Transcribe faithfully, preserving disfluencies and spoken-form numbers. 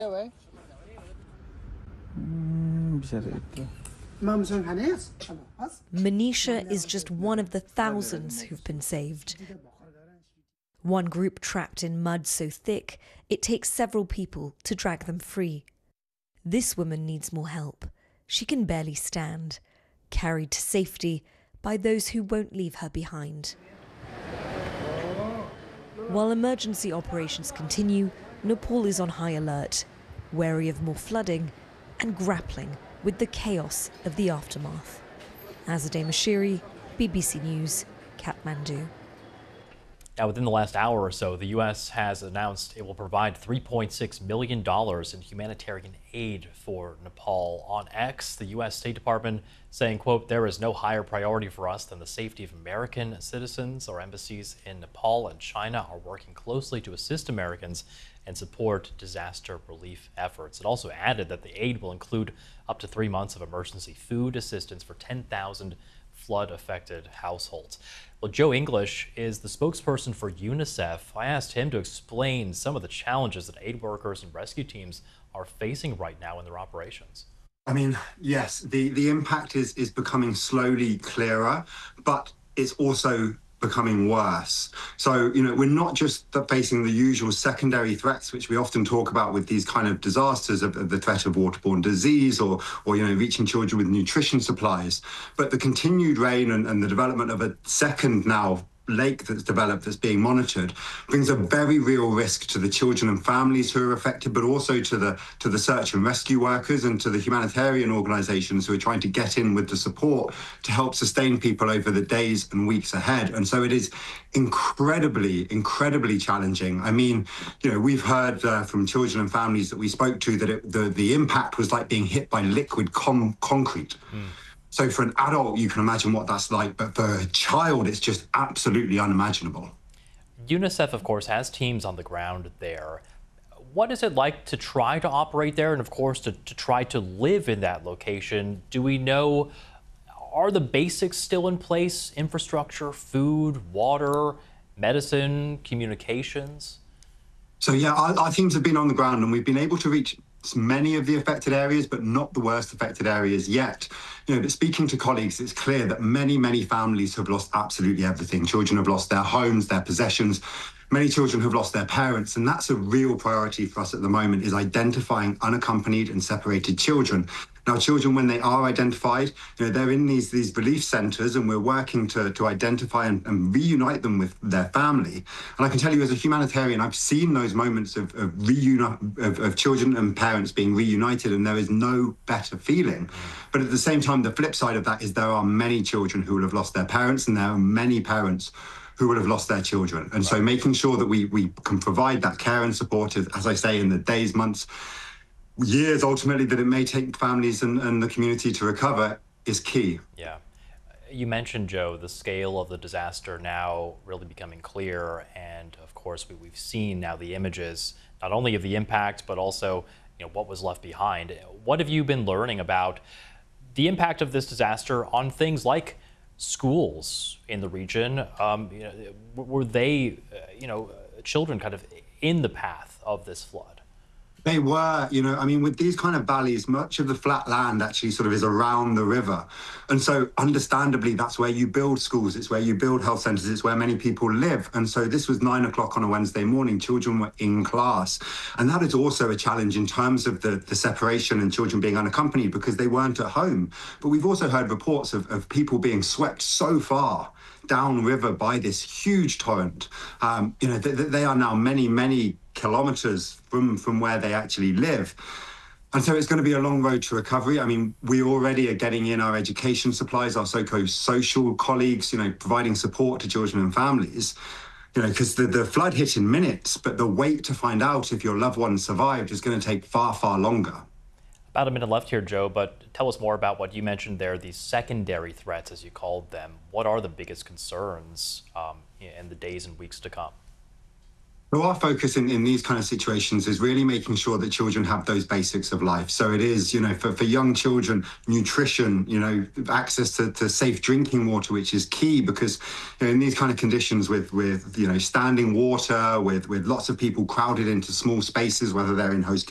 Manisha is just one of the thousands who've been saved. One group trapped in mud so thick, it takes several people to drag them free. This woman needs more help. She can barely stand, carried to safety by those who won't leave her behind. While emergency operations continue, Nepal is on high alert, wary of more flooding and grappling with the chaos of the aftermath. Azadeh Mashiri, B B C News, Kathmandu. Now, within the last hour or so, the U S has announced it will provide three point six million dollars in humanitarian aid for Nepal. On X, the U S State Department saying, quote, "There is no higher priority for us than the safety of American citizens. Our embassies in Nepal and China are working closely to assist Americans and support disaster relief efforts." It also added that the aid will include up to three months of emergency food assistance for ten thousand flood-affected households. Well, Joe English is the spokesperson for UNICEF. I asked him to explain some of the challenges that aid workers and rescue teams are facing right now in their operations. I mean, yes, the, the impact is, is becoming slowly clearer, but it's also becoming worse. So, you know, we're not just facing the usual secondary threats, which we often talk about with these kind of disasters of, of the threat of waterborne disease or, or, you know, reaching children with nutrition supplies, but the continued rain and, and the development of a second now lake that's developed that's being monitored brings a very real risk to the children and families who are affected, but also to the to the search and rescue workers and to the humanitarian organizations who are trying to get in with the support to help sustain people over the days and weeks ahead. And so it is incredibly, incredibly challenging. I mean, you know, we've heard uh, from children and families that we spoke to that it, the, the impact was like being hit by liquid con concrete. Mm. So for an adult, you can imagine what that's like, but for a child, it's just absolutely unimaginable. UNICEF, of course, has teams on the ground there. What is it like to try to operate there and, of course, to, to try to live in that location? Do we know, are the basics still in place? Infrastructure, food, water, medicine, communications? So, yeah, our, our teams have been on the ground and we've been able to reach many of the affected areas, but not the worst affected areas yet. You know, but speaking to colleagues, it's clear that many, many families have lost absolutely everything. Children have lost their homes, their possessions. Many children have lost their parents, and that's a real priority for us at the moment, is identifying unaccompanied and separated children. Now, children, when they are identified, you know, they're in these, these relief centres, and we're working to, to identify and, and reunite them with their family. And I can tell you, as a humanitarian, I've seen those moments of, of, reuni of, of children and parents being reunited, and there is no better feeling. But at the same time, the flip side of that is there are many children who will have lost their parents, and there are many parents who will have lost their children. And so making sure that we, we can provide that care and support, as I say, in the days, months, years ultimately that it may take families and, and the community to recover is key. Yeah. You mentioned, Joe, the scale of the disaster now really becoming clear. And of course, we, we've seen now the images, not only of the impact, but also, you know, what was left behind. What have you been learning about the impact of this disaster on things like schools in the region? Um, you know, were they, uh, you know, children kind of in the path of this flood? They were, you know, I mean, with these kind of valleys, much of the flat land actually sort of is around the river. And so understandably, that's where you build schools. It's where you build health centres. It's where many people live. And so this was nine o'clock on a Wednesday morning. Children were in class. And that is also a challenge in terms of the, the separation and children being unaccompanied because they weren't at home. But we've also heard reports of, of people being swept so far downriver by this huge torrent. Um, you know, they, they are now many, many kilometers from, from where they actually live. And so it's going to be a long road to recovery. I mean, we already are getting in our education supplies, our psychosocial colleagues, you know, providing support to children and families, you know, because the, the flood hit in minutes, but the wait to find out if your loved one survived is going to take far, far longer. About a minute left here, Joe, but tell us more about what you mentioned there, these secondary threats, as you called them. What are the biggest concerns um, in the days and weeks to come? So our focus in, in these kind of situations is really making sure that children have those basics of life. So it is, you know, for, for young children, nutrition, you know, access to, to safe drinking water, which is key because, you know, in these kind of conditions with, with, you know, standing water, with, with lots of people crowded into small spaces, whether they're in host